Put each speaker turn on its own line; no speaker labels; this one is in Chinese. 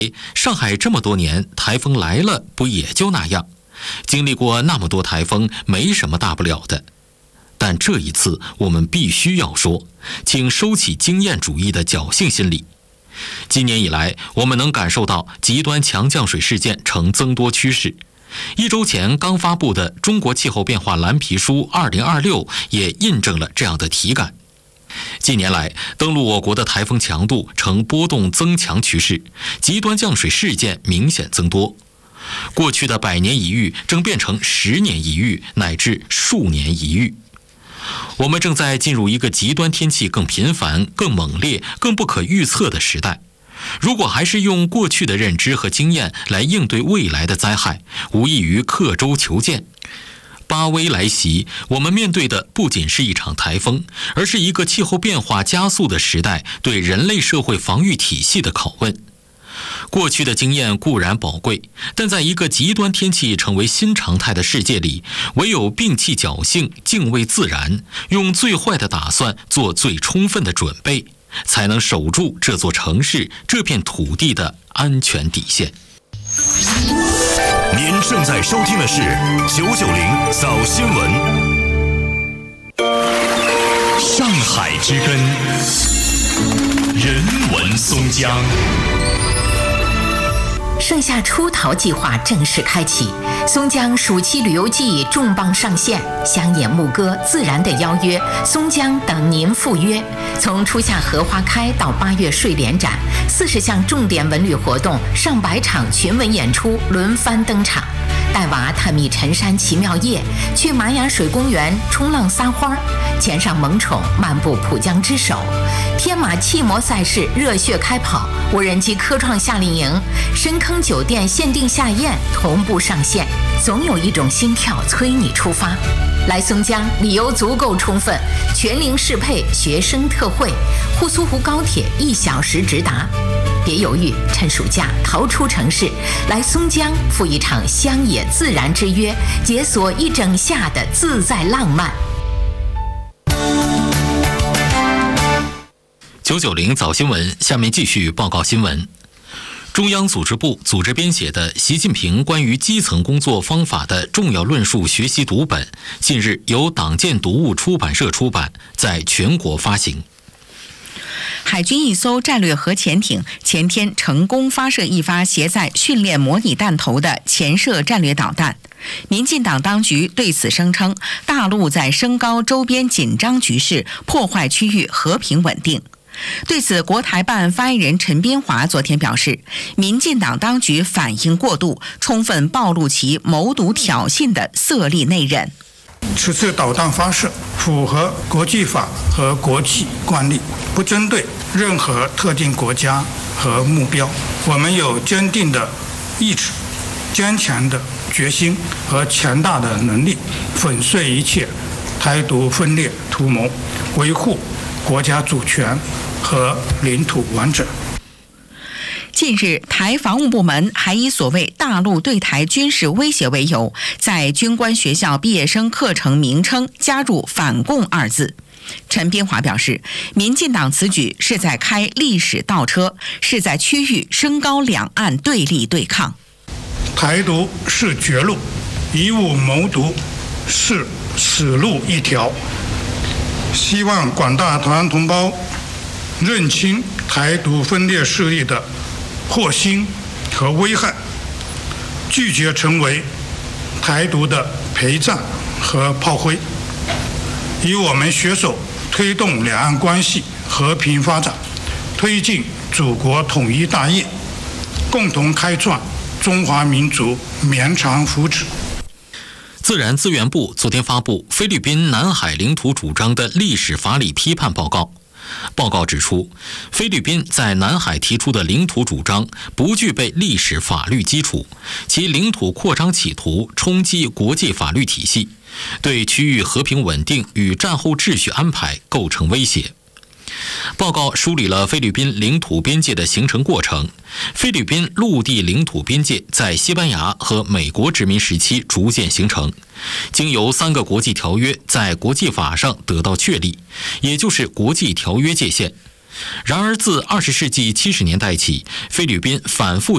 上海这么多年，台风来了不也就那样，经历过那么多台风，没什么大不了的。但这一次我们必须要说，请收起经验主义的侥幸心理。今年以来，我们能感受到极端强降水事件呈增多趋势。1周前刚发布的《中国气候变化蓝皮书2026》也印证了这样的体感。近年来，登陆我国的台风强度呈波动增强趋势，极端降水事件明显增多。过去的100年一遇正变成10年一遇，乃至数年一遇。我们正在进入一个极端天气更频繁、更猛烈、更不可预测的时代。如果还是用过去的认知和经验来应对未来的灾害，无异于刻舟求剑。巴威来袭，我们面对的不仅是一场台风，而是一个气候变化加速的时代对人类社会防御体系的拷问。过去的经验固然宝贵，但在一个极端天气成为新常态的世界里，唯有摒弃侥幸，敬畏自然，用最坏的打算做最充分的准备，才能守住这座城市、这片土地的安全底线。
您正在收听的是990早新闻。上海之根，人文松江。
盛夏出逃计划正式开启，松江暑期旅游季重磅上线，乡野牧歌、自然的邀约，松江等您赴约。从初夏荷花开到8月睡莲展，40项重点文旅活动，上百场群文演出轮番登场。带娃探秘陈山奇妙夜，去玛雅水公园冲浪撒欢，潜上萌宠漫步浦江之首，天马气魔赛事热血开跑，无人机科创夏令营，深坑酒店限定夏宴同步上线，总有一种心跳催你出发。来松江，理由足够充分，全龄适配学生特惠，沪苏湖高铁1小时直达。别犹豫，趁暑假逃出城市，来松江赴一场乡野自然之约，解锁一整夏的自在浪漫。
990早新闻，下面继续报告新闻。中央组织部组织编写的《习近平关于基层工作方法的重要论述》学习读本，近日由党建读物出版社出版，在全国发行。
海军一艘战略核潜艇前天成功发射一发携载训练模拟弹头的潜射战略导弹。民进党当局对此声称，大陆在升高周边紧张局势，破坏区域和平稳定。对此，国台办发言人陈斌华昨天表示，民进党当局反应过度，充分暴露其谋独挑衅的色厉内荏。
此次导弹发射符合国际法和国际惯例，不针对任何特定国家和目标。我们有坚定的意志、坚强的决心和强大的能力，粉碎一切台独分裂图谋，维护国家主权和领土完整。
近日，台防务部门还以所谓大陆对台军事威胁为由，在军官学校毕业生课程名称加入反共2字。陈斌华表示，民进党此举是在开历史倒车，是在区域升高两岸对立对抗。
台独是绝路，以武谋独是死路一条。希望广大台湾同胞认清台独分裂势力的祸心和危害，拒绝成为台独的陪葬和炮灰，以我们携手推动两岸关系和平发展，推进祖国统一大业，共同开创中华民族绵长福祉。
自然资源部昨天发布菲律宾南海领土主张的历史法理批判报告。报告指出，菲律宾在南海提出的领土主张不具备历史法律基础，其领土扩张企图冲击国际法律体系，对区域和平稳定与战后秩序安排构成威胁。报告梳理了菲律宾领土边界的形成过程。菲律宾陆地领土边界在西班牙和美国殖民时期逐渐形成，经由3个国际条约在国际法上得到确立，也就是国际条约界限。然而自20世纪70年代起，菲律宾反复